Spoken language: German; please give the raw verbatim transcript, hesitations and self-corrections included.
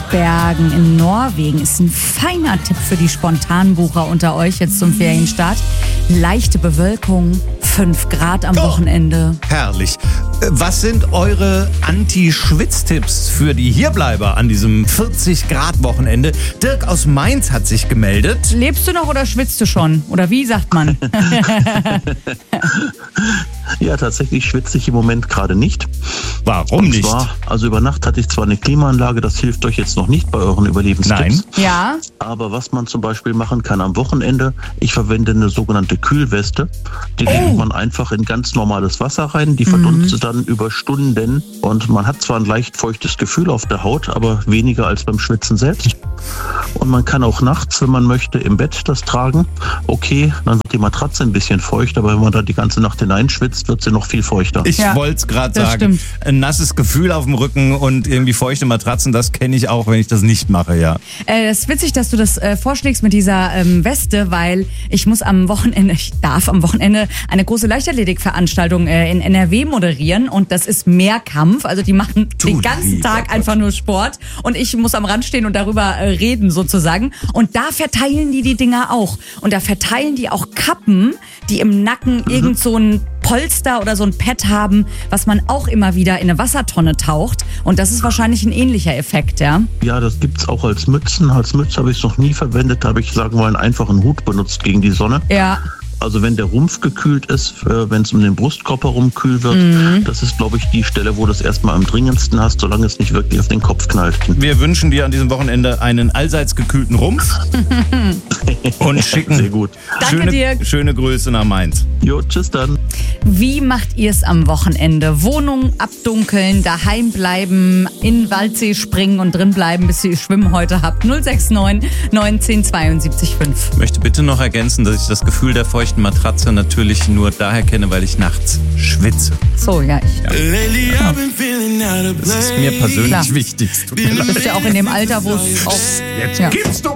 Spitsbergen in Norwegen ist ein feiner Tipp für die Spontanbucher unter euch jetzt zum Ferienstart. Leichte Bewölkung, fünf Grad am Wochenende. Oh, herrlich. Was sind eure Anti-Schwitz-Tipps für die Hierbleiber an diesem vierzig Grad Wochenende? Dirk aus Mainz hat sich gemeldet. Lebst du noch oder schwitzt du schon? Oder wie sagt man? Ja, tatsächlich schwitze ich im Moment gerade nicht. Warum Und nicht? Zwar, also über Nacht hatte ich zwar eine Klimaanlage, das hilft euch jetzt noch nicht bei euren Überlebenstipps. Nein. Ja. Aber was man zum Beispiel machen kann am Wochenende, ich verwende eine sogenannte Kühlweste. Die legt man einfach in ganz normales Wasser rein, die verdunstet dann über Stunden und man hat zwar ein leicht feuchtes Gefühl auf der Haut, aber weniger als beim Schwitzen selbst. Und man kann auch nachts, wenn man möchte, im Bett das tragen. Okay, dann wird die Matratze ein bisschen feucht, aber wenn man da die ganze Nacht hineinschwitzt, wird sie noch viel feuchter. Ich Ja, wollte es gerade das sagen. stimmt. Ein nasses Gefühl auf dem Rücken und irgendwie feuchte Matratzen, das kenne ich auch, wenn ich das nicht mache, ja. Äh, es ist witzig, dass du das äh, vorschlägst mit dieser ähm, Weste, weil ich muss am Wochenende, ich darf am Wochenende eine große Leichtathletikveranstaltung äh, in N R W moderieren und das ist Mehrkampf. Also die machen Du den ganzen lieber Tag Gott. einfach nur Sport und ich muss am Rand stehen und darüber äh, reden sozusagen. Und da verteilen die die Dinger auch. Und da verteilen die auch Kappen, die im Nacken Mhm. irgend so ein Polster oder so ein Pad haben, was man auch immer wieder in eine Wassertonne taucht. Und das ist wahrscheinlich ein ähnlicher Effekt, ja? Ja, das gibt's auch als Mützen. Als Mütze habe ich es noch nie verwendet. Da habe ich, sagen wir mal, einen einfachen Hut benutzt gegen die Sonne. Ja. Also wenn der Rumpf gekühlt ist, äh, wenn es um den Brustkorb herum kühl wird, Mhm. das ist, glaube ich, die Stelle, wo du es erstmal am dringendsten hast, solange es nicht wirklich auf den Kopf knallt. Wir wünschen dir an diesem Wochenende einen allseits gekühlten Rumpf und schicken Sehr gut. Danke, schöne, Dirk. schöne Grüße nach Mainz. Jo, tschüss dann. Wie macht ihr es am Wochenende? Wohnung abdunkeln, daheim bleiben, in den Waldsee springen und drin bleiben, bis ihr Schwimmen heute habt. null sechs neun neun eins null zwei sieben fünf. Ich möchte bitte noch ergänzen, dass ich das Gefühl der feuchten Matratze natürlich nur daher kenne, weil ich nachts schwitze. So, ja, ich. Das ist mir persönlich Klar. wichtig. Tut mir leid. Du bist ja auch in dem Alter, wo es auch. Jetzt Ja. gibt's doch